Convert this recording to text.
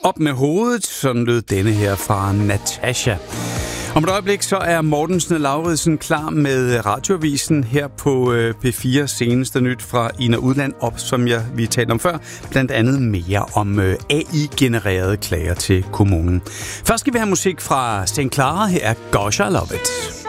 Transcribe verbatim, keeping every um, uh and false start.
Op med hovedet, sådan lød denne her fra Natasha. Om et øjeblik så er Mortensen og Lauridsen klar med radioavisen her på P fire. Seneste nyt fra Ina Udland op, som jeg vi talte om før. Blandt andet mere om A I-genererede klager til kommunen. Først skal vi have musik fra Saint Clara. Her er Gosh, I Love It.